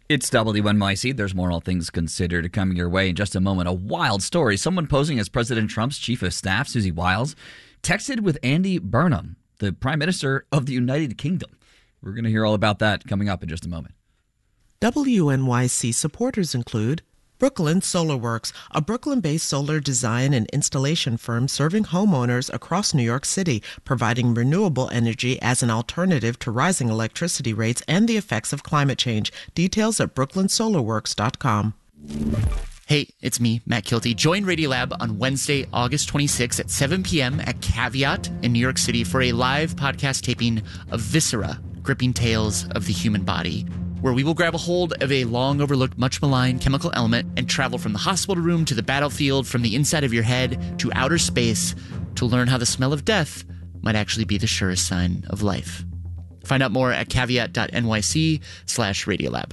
It's WNYC. There's more All Things Considered coming your way in just a moment. A wild story. Someone posing as President Trump's chief of staff, Susie Wiles, texted with Andy Burnham, the Prime Minister of the United Kingdom. We're going to hear all about that coming up in just a moment. WNYC supporters include Brooklyn Solar Works, a Brooklyn-based solar design and installation firm serving homeowners across New York City, providing renewable energy as an alternative to rising electricity rates and the effects of climate change. Details at brooklynsolarworks.com. Hey, it's me, Matt Kilty. Join Radiolab on Wednesday, August 26th at 7 p.m. at Caveat in New York City for a live podcast taping of Viscera, Gripping Tales of the Human Body, where we will grab a hold of a long-overlooked, much-maligned chemical element and travel from the hospital room to the battlefield, from the inside of your head to outer space, to learn how the smell of death might actually be the surest sign of life. Find out more at caveat.nyc/Radiolab.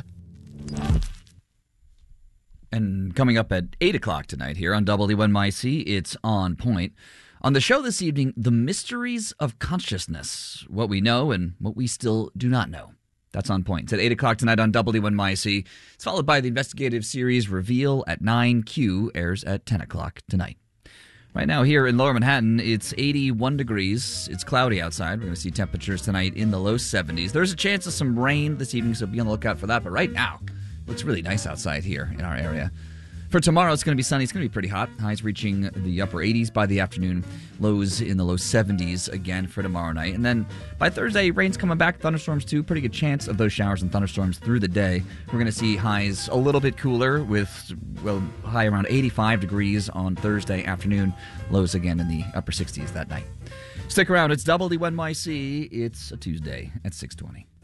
And coming up at 8 o'clock tonight here on WNYC, it's On Point. On the show this evening, the mysteries of consciousness, what we know and what we still do not know. That's On Point. It's at 8 o'clock tonight on WNYC. It's followed by the investigative series Reveal at 9. Q airs at 10 o'clock tonight. Right now here in Lower Manhattan, it's 81 degrees. It's cloudy outside. We're going to see temperatures tonight in the low 70s. There's a chance of some rain this evening, so be on the lookout for that. But right now, it looks really nice outside here in our area. For tomorrow, it's going to be sunny. It's going to be pretty hot. Highs reaching the upper 80s by the afternoon. Lows in the low 70s again for tomorrow night. And then by Thursday, rain's coming back. Thunderstorms too. Pretty good chance of those showers and thunderstorms through the day. We're going to see highs a little bit cooler with, well, high around 85 degrees on Thursday afternoon. Lows again in the upper 60s that night. Stick around. It's WNYC. It's a Tuesday at 6:20.